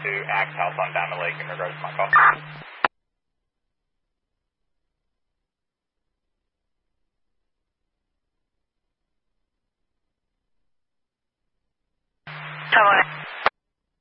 to Axe House on Diamond Lake in regards to my call. Come on.